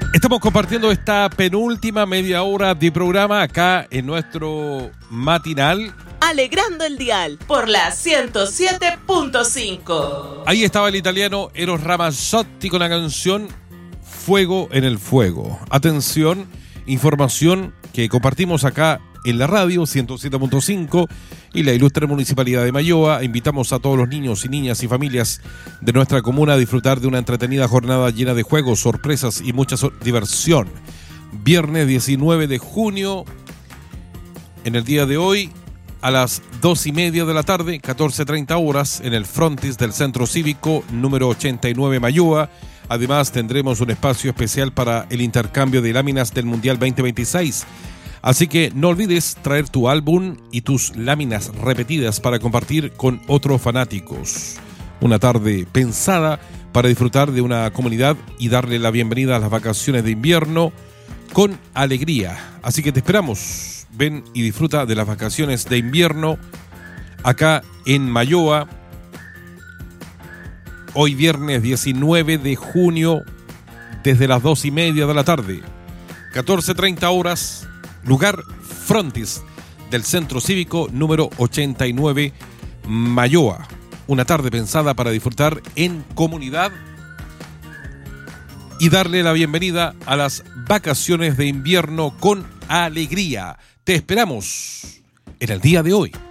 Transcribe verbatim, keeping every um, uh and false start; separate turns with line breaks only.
Estamos compartiendo esta penúltima media hora de programa acá en nuestro matinal.
Alegrando el dial por la ciento siete punto cinco.
Ahí estaba el italiano Eros Ramazzotti con la canción Fuego en el Fuego. Atención, información que compartimos acá en la radio ciento siete punto cinco y la ilustre Municipalidad de Malloa. Invitamos a todos los niños y niñas y familias de nuestra comuna a disfrutar de una entretenida jornada llena de juegos, sorpresas y mucha so- diversión. Viernes diecinueve de junio, en el día de hoy, a las dos y media de la tarde, catorce treinta horas, en el frontis del Centro Cívico número ochenta y nueve Malloa. Además, tendremos un espacio especial para el intercambio de láminas del Mundial veinte veintiséis. Así que no olvides traer tu álbum y tus láminas repetidas para compartir con otros fanáticos. Una tarde pensada para disfrutar de una comunidad y darle la bienvenida a las vacaciones de invierno con alegría. Así que te esperamos. Ven y disfruta de las vacaciones de invierno acá en Malloa. Hoy viernes diecinueve de junio desde las dos y media de la tarde. catorce treinta horas. Lugar frontis del Centro Cívico número ochenta y nueve Malloa. Una tarde pensada para disfrutar en comunidad y darle la bienvenida a las vacaciones de invierno con alegría. Te esperamos en el día de hoy.